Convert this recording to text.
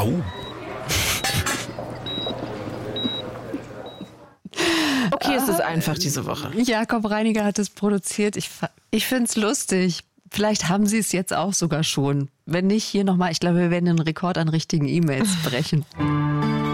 Oh. Okay, es ist einfach diese Woche. Jakob Reiniger hat es produziert. Ich finde es lustig. Vielleicht haben Sie es jetzt auch sogar schon. Wenn nicht, hier nochmal. Ich glaube, wir werden den Rekord an richtigen E-Mails brechen.